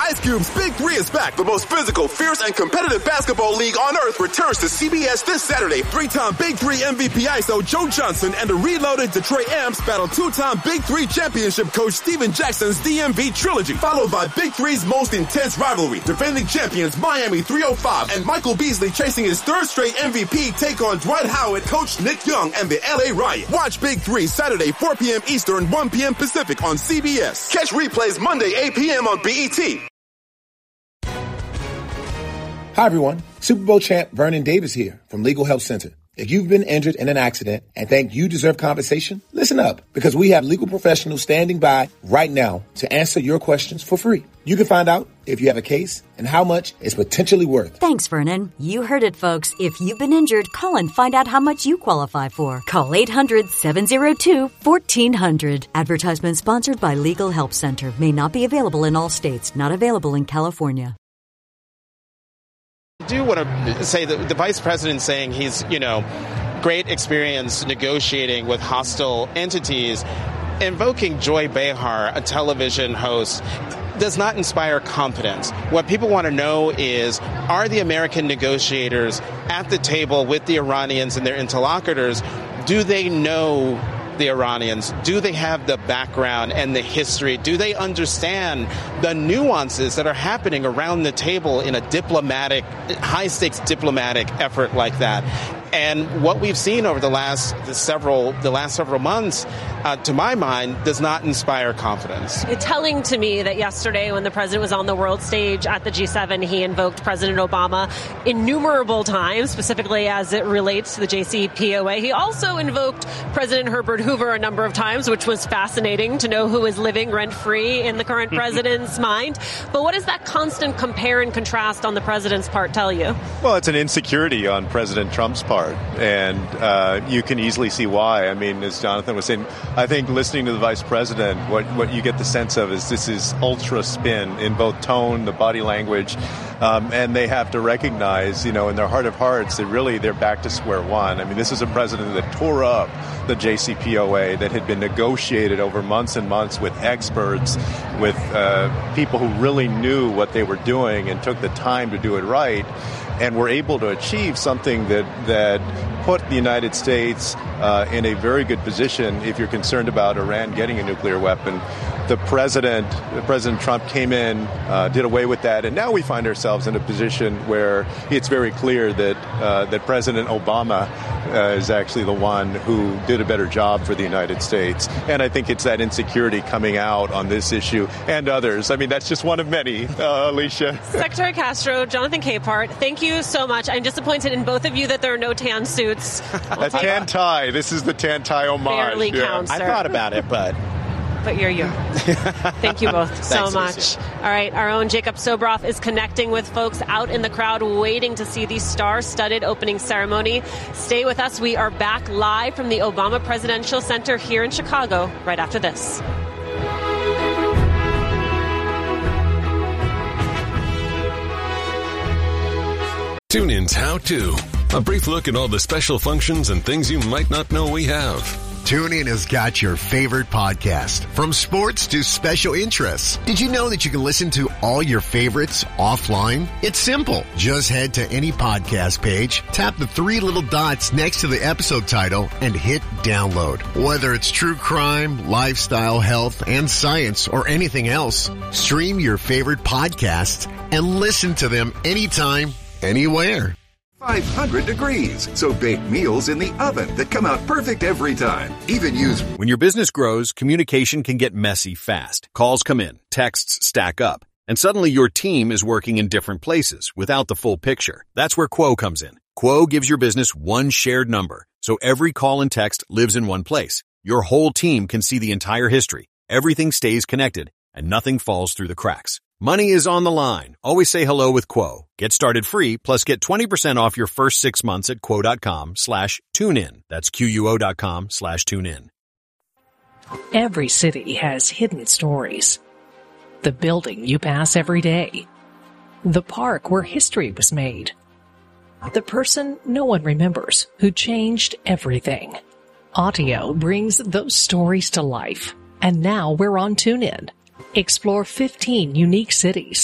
Ice Cube's Big Three is back. The most physical, fierce, and competitive basketball league on earth returns to CBS this Saturday. Three-time Big Three MVP ISO Joe Johnson and the reloaded Detroit Amps battle two-time Big Three championship coach Steven Jackson's DMV trilogy, followed by Big Three's most intense rivalry. Defending champions Miami 305 and Michael Beasley chasing his third straight MVP take on Dwight Howard, Coach Nick Young, and the LA Riot. Watch Big Three Saturday 4 p.m. Eastern, 1 p.m. Pacific on CBS. Catch replays Monday 8 p.m. on BET. Hi, everyone. Super Bowl champ Vernon Davis here from Legal Help Center. If you've been injured in an accident and think you deserve compensation, listen up, because we have legal professionals standing by right now to answer your questions for free. You can find out if you have a case and how much it's potentially worth. Thanks, Vernon. You heard it, folks. If you've been injured, call and find out how much you qualify for. Call 800-702-1400. Advertisement sponsored by Legal Help Center. May not be available in all states. Not available in California. I do want to say that the vice president saying he's, great experience negotiating with hostile entities, invoking Joy Behar, a television host, does not inspire confidence. What people want to know is, are the American negotiators at the table with the Iranians and their interlocutors? Do they know the Iranians? Do they have the background and the history? Do they understand the nuances that are happening around the table in a high-stakes diplomatic effort like that? And what we've seen over the last several months, to my mind, does not inspire confidence. It's telling to me that yesterday, when the president was on the world stage at the G7, he invoked President Obama innumerable times, specifically as it relates to the JCPOA. He also invoked President Herbert Hoover a number of times, which was fascinating to know who is living rent-free in the current president's mind. But what does that constant compare and contrast on the president's part tell you? Well, it's an insecurity on President Trump's part. And you can easily see why. I mean, as Jonathan was saying, I think listening to the vice president, what you get the sense of is this is ultra spin in both tone, the body language, and they have to recognize, in their heart of hearts, that really they're back to square one. I mean, this is a president that tore up the JCPOA that had been negotiated over months and months with experts, with people who really knew what they were doing and took the time to do it right. And we're able to achieve something that put the United States in a very good position if you're concerned about Iran getting a nuclear weapon. President Trump came in, did away with that, and now we find ourselves in a position where it's very clear that President Obama is actually the one who did a better job for the United States. And I think it's that insecurity coming out on this issue and others. I mean, that's just one of many, Alicia. Secretary Castro, Jonathan Capehart, thank you so much. I'm disappointed in both of you that there are no tan suits. A tan tie. This is the tan tie homage. Barely counts, I thought about it, but you're you. Thank you both so much. Lucia. All right, our own Jacob Sobroff is connecting with folks out in the crowd waiting to see the star-studded opening ceremony. Stay with us. We are back live from the Obama Presidential Center here in Chicago right after this. TuneIn's How To. A brief look at all the special functions and things you might not know we have. TuneIn has got your favorite podcast, from sports to special interests. Did you know that you can listen to all your favorites offline? It's simple. Just head to any podcast page, tap the three little dots next to the episode title, and hit download. Whether it's true crime, lifestyle, health, and science, or anything else, stream your favorite podcasts and listen to them anytime, anywhere. 500 degrees, so bake meals in the oven that come out perfect every time. Even use... When your business grows, communication can get messy fast. Calls come in, texts stack up, and suddenly your team is working in different places without the full picture. That's where Quo comes in. Quo gives your business one shared number, so every call and text lives in one place. Your whole team can see the entire history. Everything stays connected, and nothing falls through the cracks. Money is on the line. Always say hello with Quo. Get started free, plus get 20% off your first 6 months at quo.com/tunein. That's QUO.com/tunein. Every city has hidden stories. The building you pass every day. The park where history was made. The person no one remembers who changed everything. Audio brings those stories to life. And now we're on TuneIn. Explore 15 unique cities